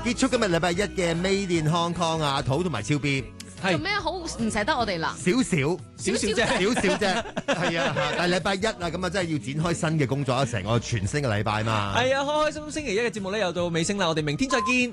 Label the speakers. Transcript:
Speaker 1: 結束今日禮拜一嘅 Made in Hong Kong啊，土同埋超 B。
Speaker 2: 做咩好唔捨得我哋啦？
Speaker 1: 少啫，係啊！但係禮拜一啊，咁啊真係要展開新嘅工作啊，成個全新嘅禮拜嘛。
Speaker 3: 係啊，開開心心星期一嘅節目咧又到尾聲啦，我哋明天再見。